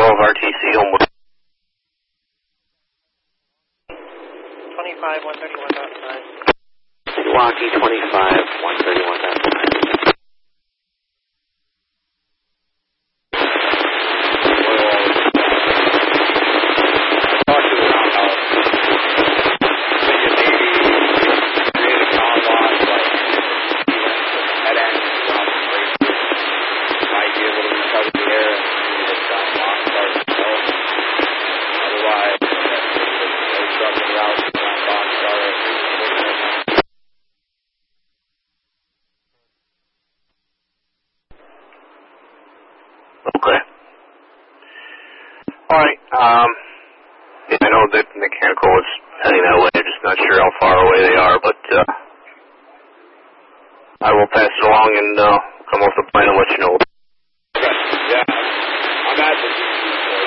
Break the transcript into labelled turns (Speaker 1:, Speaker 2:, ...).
Speaker 1: RTC Homewood.
Speaker 2: 25, 131.5.
Speaker 3: Milwaukee 25, 131.5.
Speaker 1: Okay. Alright, yeah, I know that mechanical is heading that way. I'm just not sure how far away they are, but I will pass it along and come off the plane and let you know.
Speaker 3: Okay. Yeah, I'm at the